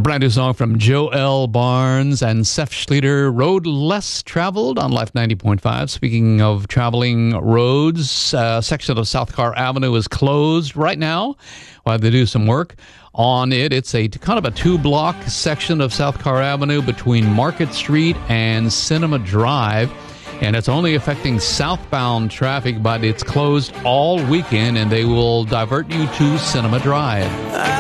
a brand new song from Joel Barnes and Seth Schleter, Road Less Traveled on Life 90.5. Speaking of traveling roads, a section of South Carr Avenue is closed right now while they do some work on it. It's a kind of a two-block section of South Carr Avenue between Market Street and Cinema Drive. And it's only affecting southbound traffic, but it's closed all weekend, and they will divert you to Cinema Drive.